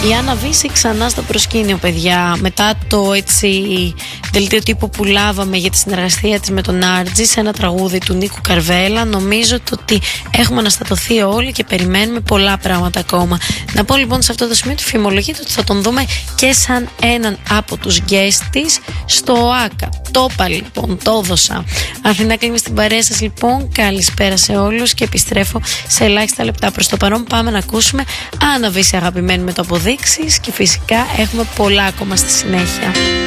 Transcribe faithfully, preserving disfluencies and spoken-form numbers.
Η Άννα Βύση ξανά στο προσκήνιο, παιδιά, μετά το έτσι δελτίο τύπου που λάβαμε για τη συνεργασία της με τον Άρτζη σε ένα τραγούδι του Νίκου Καρβέλα. Νομίζω το ότι έχουμε αναστατωθεί όλοι και περιμένουμε πολλά πράγματα ακόμα. Να πω λοιπόν σε αυτό το σημείο, του φημολογείται ότι θα τον δούμε και σαν έναν από τους guest της στο ΟΑΚΑ. Το είπα λοιπόν, το έδωσα. Αθηνά, κλείνει στην παρέα σας λοιπόν. Καλησπέρα σε όλους και επιστρέφω σε ελάχιστα λεπτά. Προς το παρόν πάμε να ακούσουμε Άννα Βύση, αγαπημένη, με το αποδείξεις, και φυσικά έχουμε πολλά ακόμα στη συνέχεια.